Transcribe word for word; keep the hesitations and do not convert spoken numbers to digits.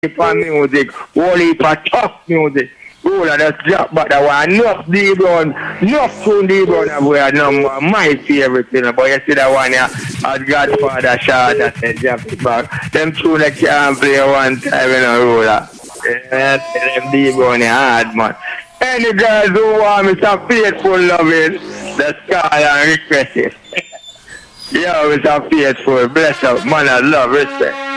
for music, whole heap of tough music. Roll and just drop back that one. Enough D Brown, enough tune D Brown that we are number my favorite, you know. But you see that one here, as Godfather shot that said drop it back. Them tune that can't play one time, you know, roller. Yeah, them D Brown hard, man. Any girls who want me some faithful loving, just call and request it. Yo, it's a faithful, bless up, man, I love, respect.